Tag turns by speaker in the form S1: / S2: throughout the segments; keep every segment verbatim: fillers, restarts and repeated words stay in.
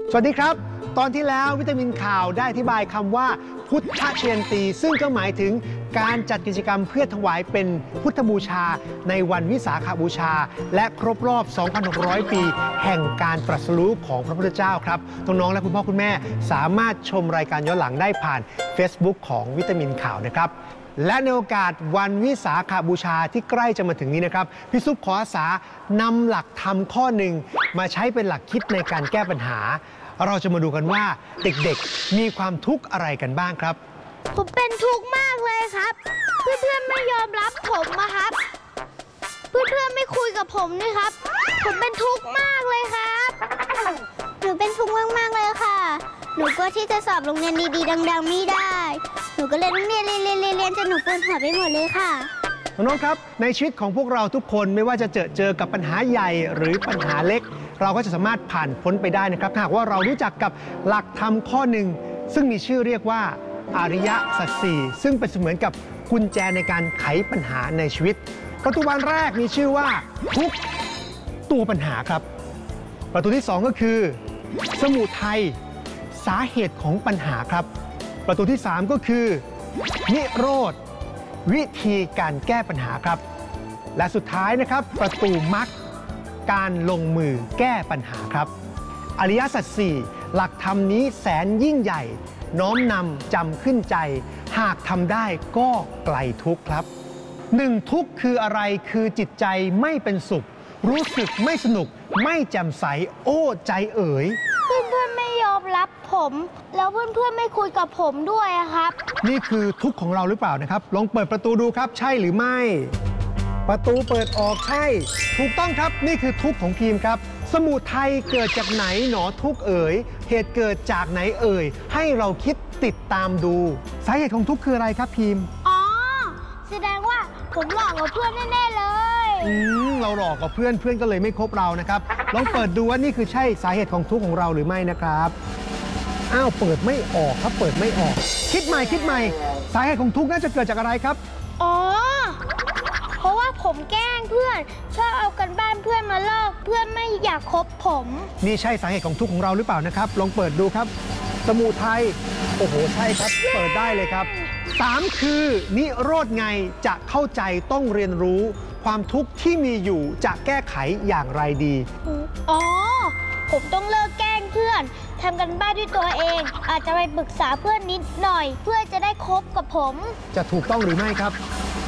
S1: สวัสดีครับตอนที่แล้ววิตามินข่าวได้อธิบายคำว่าพุทธเชียนตีซึ่งก็หมายถึงการจัดกิจกรรมเพื่อถวายเป็นพุทธบูชาในวันวิสาขบูชาและครบรอบ สองพันหกร้อย ปีแห่งการตรัสรู้ของพระพุทธเจ้าครับน้องๆและคุณพ่อคุณแม่สามารถชมรายการย้อนหลังได้ผ่าน Facebook ของวิตามินข่าวนะครับและในโอกาสวันวิสาขบูชาที่ใกล้จะมาถึงนี้นะครับพี่ซุปขออาสานำหลักธรรมข้อหนึ่งมาใช้เป็นหลักคิดในการแก้ปัญหาเราจะมาดูกันว่าเด็กๆมีความทุกข์อะไรกันบ้างครับ
S2: ผมเป็นทุกข์มากเลยครับเพื่อนๆไม่ยอมรับผมอะครับเพื่อนๆไม่คุยกับผมด้วยครับผมเป็นทุกข์มากเลยครับหนูเป็นทุกข์มากๆเลยค่ะหนูก็ที่จะสอบโรงเรียนดีๆดังๆไม่ได้หนูก็เลยต้องเรียนเรียนเรียนเรียนจนหนูปวดหัวไปหมดเลยค่ะ
S1: น้องๆครับในชีวิตของพวกเราทุกคนไม่ว่าจะเจอเจอกับปัญหาใหญ่หรือปัญหาเล็กเราก็จะสามารถผ่านพ้นไปได้นะครับหากว่าเรารู้จักกับหลักธรรมข้อหนึ่งซึ่งมีชื่อเรียกว่าอริยสัจสี่ซึ่งเป็นเสมือนกับกุญแจในการไขปัญหาในชีวิตประตูบานแรกมีชื่อว่าทุกตัวปัญหาครับประตูที่สองก็คือสมุทัยสาเหตุของปัญหาครับประตูที่สามก็คือนิโรธวิธีการแก้ปัญหาครับและสุดท้ายนะครับประตูมรรคการลงมือแก้ปัญหาครับอริยสัจสี่หลักธรรมนี้แสนยิ่งใหญ่น้อมนำจำขึ้นใจหากทำได้ก็ไกลทุกข์ครับหนึ่งทุกข์คืออะไรคือจิตใจไม่เป็นสุขรู้สึกไม่สนุกไม่แจ่มใสโอ้ใจเอ๋ย
S2: เพื่อนๆไม่ยอมรับผมแล้วเพื่อนๆไม่คุยกับผมด้วยครับ
S1: นี่คือทุกข์ของเราหรือเปล่านะครับลองเปิดประตูดูครับใช่หรือไม่ประตูเปิดออกใช่ถูกต้องครับนี่คือทุกข์ของพีมครับสมุทัยเกิดจากไหนหนอทุกข์เอ๋ยเหตุเกิดจากไหนเอ่ยให้เราคิดติดตามดูสาเหตุของทุกข์คืออะไรครับพีม
S2: อ๋อแสดงว่าผมหลอกกับเพื่อนแน่ๆเลย
S1: อืมเราหลอกกับเพื่อนเพื่อนก็เลยไม่คบเรานะครับลองเปิดดูว่านี่คือใช่สาเหตุของทุกข์ของเราหรือไม่นะครับอ้าวเปิดไม่ออกครับเปิดไม่ออกคิดใหม่คิดใหม่สาเหตุของทุกข์น่าจะเกิดจากอะไรครับ
S2: อ๋อเพราะว่าผมแกล้งเพื่อนชอบเอากันบ้านเพื่อนมาลอกเพื่อนไม่อยากคบผม
S1: นี่ใช่สาเหตุของทุกข์ของเราหรือเปล่านะครับลองเปิดดูครับสมุทัยโอ้โหใช่ครับเปิดได้เลยครับสามคือนิโรธไงจะเข้าใจต้องเรียนรู้ความทุกข์ที่มีอยู่จะแก้ไขอย่างไรดี
S2: อ๋อผมต้องเลิกแกล้งเพื่อนทำกันบ้านด้วยตัวเองอาจจะไปปรึกษาเพื่อนนิดหน่อยเพื่อจะได้คบกับผม
S1: จะถูกต้องหรือไม่ครับ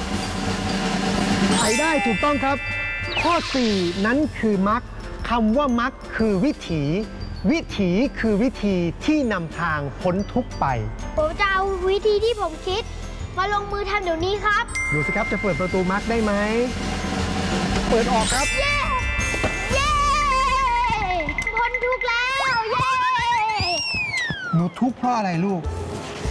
S1: ไปได้ถูกต้องครับข้อสี่นั้นคือมรรคคำว่ามรรคคือวิถีวิถีคือวิธีที่นำทางพ้นทุกข์ไป
S2: ผมจะเอาวิธีที่ผมคิดมาลงมือทำเดี๋ยวนี้ครับ
S1: ดูสิครับจะเปิดประตูมรรคได้ไหมเปิดออกครับ
S2: เย้เย้พ้นทุกข์แล้วเย้
S1: หนูทุกข์เพราะอะไรลูก